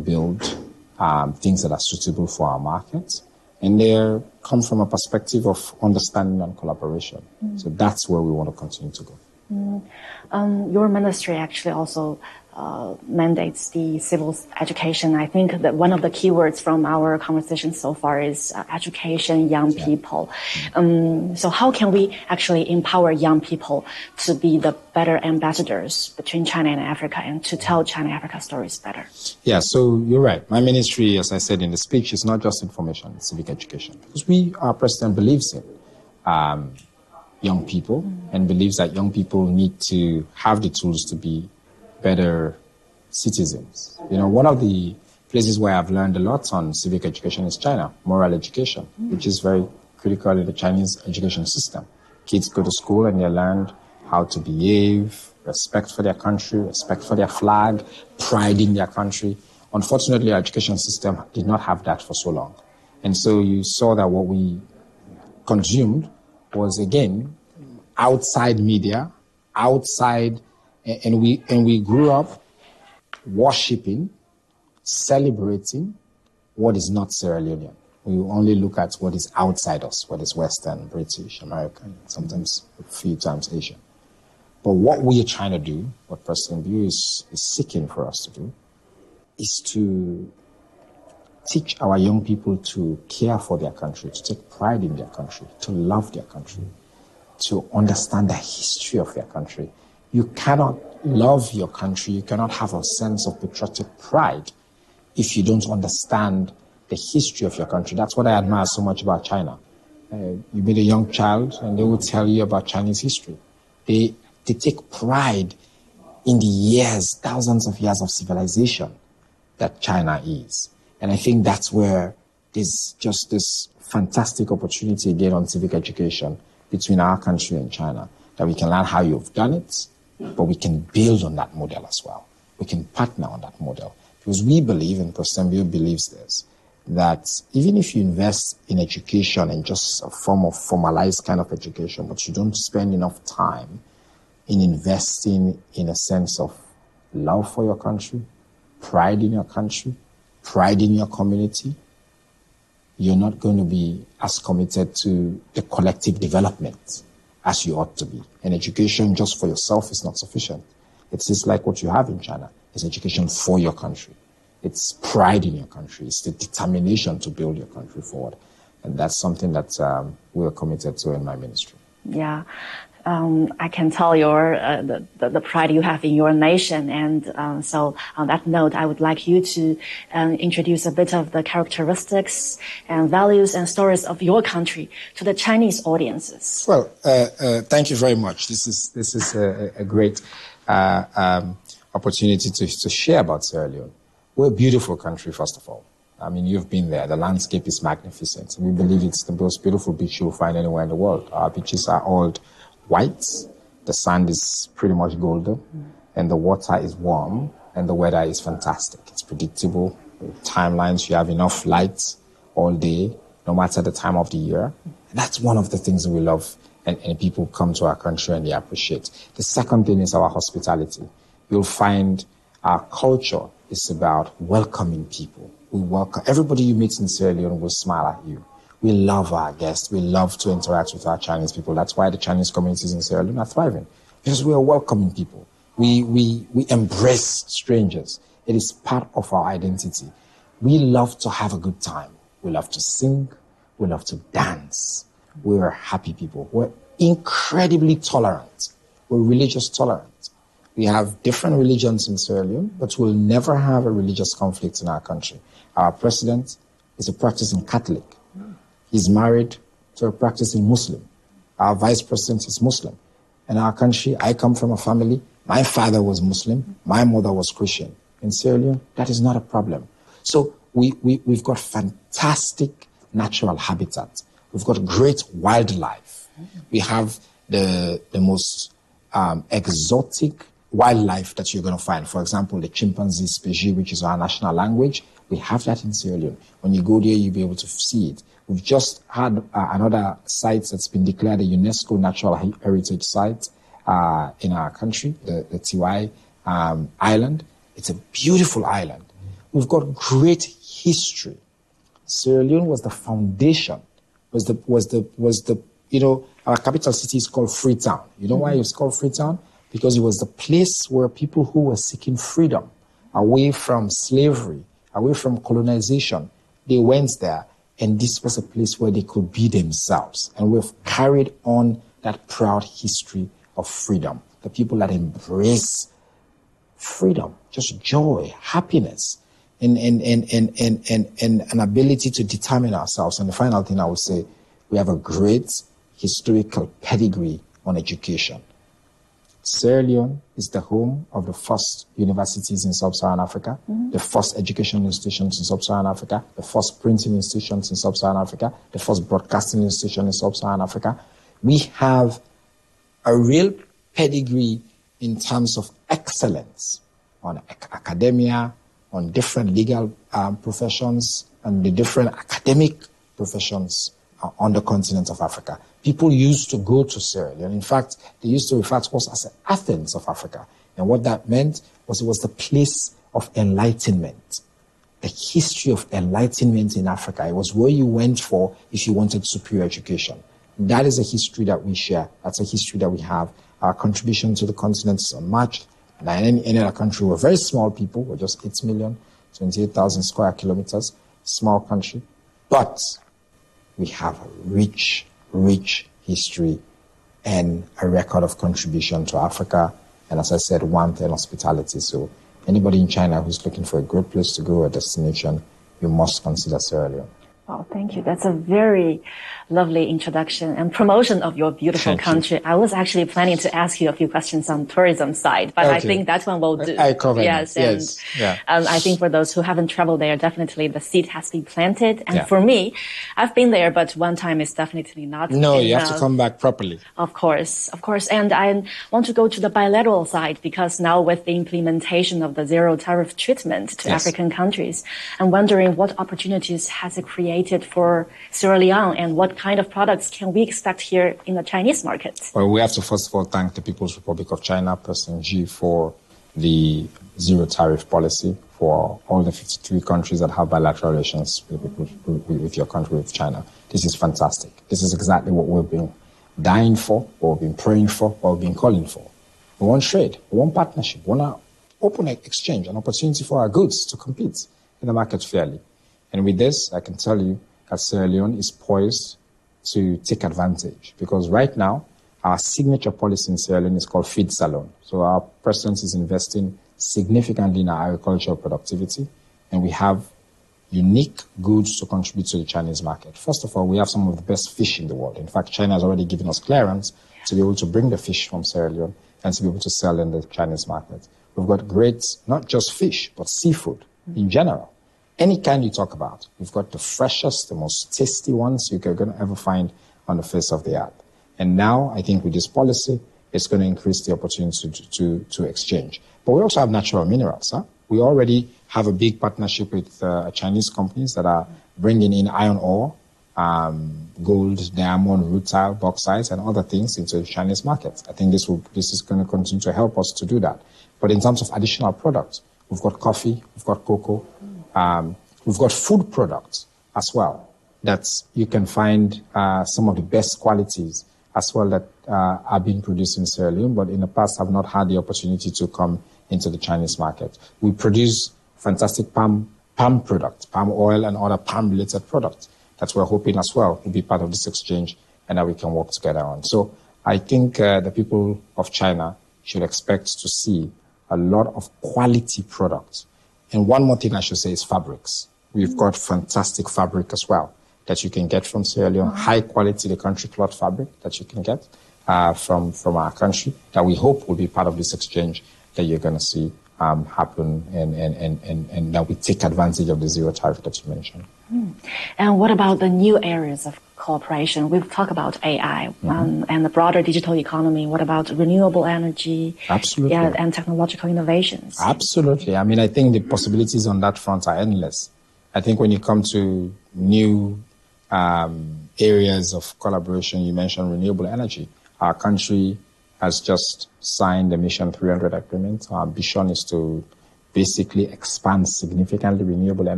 build things that are suitable for our markets. And they come from a perspective of understanding and collaboration. So that's where we want to continue to go. Your ministry actually also mandates the civil education. I think that one of the keywords from our conversation so far is education, young people. So how can we actually empower young people to be the better ambassadors between China and Africa and to tell China-Africa stories better? Yeah, so you're right. My ministry, as I said in the speech, is not just information, it's civic education. Because our president believes in young people and believes that young people need to have the tools to be better citizens. You know, one of the places where I've learned a lot on civic education is China, moral education, which is very critical in the Chinese education system. Kids go to school and they learn how to behave, respect for their country, respect for their flag, pride in their country. Unfortunately, our education system did not have that for so long. And so you saw that what we consumed was, again, outside media, outside. And we grew up worshipping, celebrating what is not Sierra Leonean. We only look at what is outside us, what is Western, British, American, sometimes a few times Asian. But what we are trying to do, what President Biu is seeking for us to do, is to teach our young people to care for their country, to take pride in their country, to love their country, to understand the history of their country. You cannot love your country, you cannot have a sense of patriotic pride if you don't understand the history of your country. That's what I admire so much about China. You meet a young child and they will tell you about Chinese history. They take pride in the years, thousands of years of civilization that China is. And I think that's where there's just this fantastic opportunity again on civic education between our country and China, that we can learn how you've done it, but we can build on that model as well. We can partner on that model. Because we believe, and President Biu believes this, that even if you invest in education and just a form of formalized kind of education, but you don't spend enough time in investing in a sense of love for your country, pride in your country, pride in your community, you're not going to be as committed to the collective development as you ought to be. And education just for yourself is not sufficient. It's just like what you have in China. It's education for your country. It's pride in your country. It's the determination to build your country forward. And that's something that we're committed to in my ministry. Yeah. I can tell the pride you have in your nation. And so on that note, I would like you to introduce a bit of the characteristics and values and stories of your country to the Chinese audiences. Well, thank you very much. This is a great opportunity to share about Sierra Leone. We're a beautiful country, first of all. I mean, you've been there. The landscape is magnificent. We believe it's the most beautiful beach you'll find anywhere in the world. Our beaches are all white, the sand is pretty much golden, and the water is warm, and the weather is fantastic. It's predictable. Timelines, you have enough light all day, no matter the time of the year. That's one of the things that we love, and people come to our country and they appreciate. The second thing is our hospitality. You'll find our culture is about welcoming people. We welcome everybody you meet in Sierra Leone will smile at you. We love our guests. We love to interact with our Chinese people. That's why the Chinese communities in Sierra Leone are thriving, because we are welcoming people. We embrace strangers. It is part of our identity. We love to have a good time. We love to sing. We love to dance. We're happy people. We're incredibly tolerant. We're religious tolerant. We have different religions in Sierra Leone, but we'll never have a religious conflict in our country. Our president is a practicing Catholic. He's married to a practicing Muslim. Our vice president is Muslim. In our country, I come from a family. My father was Muslim. My mother was Christian. In Sierra Leone, that is not a problem. So we've got fantastic natural habitat. We've got great wildlife. We have the most exotic wildlife that you're going to find. For example, the chimpanzee species, which is our national language. We have that in Sierra Leone. When you go there, you'll be able to see it. We've just had another site that's been declared a UNESCO Natural Heritage Site in our country, the Tiwai Island. It's a beautiful island. We've got great history. Sierra Leone was the foundation, our capital city is called Freetown. You know why it's called Freetown? Because it was the place where people who were seeking freedom away from slavery, away from colonization, they went there, and this was a place where they could be themselves. And we've carried on that proud history of freedom. The people that embrace freedom, just joy, happiness, and an ability to determine ourselves. And the final thing I would say, we have a great historical pedigree on education. Sierra Leone is the home of the first universities in sub-Saharan Africa, the first educational institutions in sub-Saharan Africa, the first printing institutions in sub-Saharan Africa, the first broadcasting institution in sub-Saharan Africa. We have a real pedigree in terms of excellence on academia, on different legal professions, and the different academic professions on the continent of Africa. People used to go to Sierra Leone. In fact, they used to refer to us as the Athens of Africa. And what that meant was it was the place of enlightenment, the history of enlightenment in Africa. It was where you went for if you wanted superior education. That is a history that we share. That's a history that we have. Our contribution to the continent is unmatched. In any other country, we're very small people. We're just 8 million, 28,000 square kilometers, small country. But we have a rich history and a record of contribution to Africa. And as I said, warmth and hospitality. So anybody in China who's looking for a great place to go, a destination, you must consider Sierra Leone. Oh, thank you. That's a very lovely introduction and promotion of your beautiful country. I was actually planning to ask you a few questions on tourism side, but okay. I think that one will do. I cover yes, it. Yes. I think for those who haven't traveled there, definitely the seed has been planted. And for me, I've been there, but one time is definitely not No, enough. You have to come back properly. Of course. And I want to go to the bilateral side because now with the implementation of the zero tariff treatment to African countries, I'm wondering what opportunities has it created for Sierra Leone and what kind of products can we expect here in the Chinese market? Well, we have to first of all thank the People's Republic of China, President Xi, for the zero tariff policy for all the 53 countries that have bilateral relations with your country, with China. This is fantastic. This is exactly what we've been dying for, what we've been praying for, what we've been calling for. We want trade, we want partnership, we want an open exchange, an opportunity for our goods to compete in the market fairly. And with this, I can tell you that Sierra Leone is poised to take advantage because right now, our signature policy in Sierra Leone is called Feed Salon. So our president is investing significantly in our agricultural productivity, and we have unique goods to contribute to the Chinese market. First of all, we have some of the best fish in the world. In fact, China has already given us clearance to be able to bring the fish from Sierra Leone and to be able to sell in the Chinese market. We've got great, not just fish, but seafood in general. Any kind you talk about, we've got the freshest, the most tasty ones you're going to ever find on the face of the earth. And now, I think with this policy, it's going to increase the opportunity to exchange. But we also have natural minerals. We already have a big partnership with Chinese companies that are bringing in iron ore, gold, diamond, rutile, bauxite, and other things into the Chinese market. I think this is going to continue to help us to do that. But in terms of additional products, we've got coffee, we've got cocoa, we've got food products as well that you can find some of the best qualities as well that are being produced in Sierra Leone, but in the past have not had the opportunity to come into the Chinese market. We produce fantastic palm products, palm oil and other palm-related products that we're hoping as well will be part of this exchange and that we can work together on. So I think the people of China should expect to see a lot of quality products. And one more thing I should say is fabrics. We've got fantastic fabric as well that you can get from Sierra Leone, high quality, the country cloth fabric that you can get from our country that we hope will be part of this exchange that you're going to see happen and that we take advantage of the zero tariff that you mentioned. And what about the new areas of cooperation? We've talked about AI and the broader digital economy. What about renewable energy? Absolutely. And technological innovations? Absolutely. I mean, I think the possibilities on that front are endless. I think when you come to new areas of collaboration, you mentioned renewable energy. Our country has just signed the Mission 300 agreement. Our ambition is to basically expand significantly renewable energy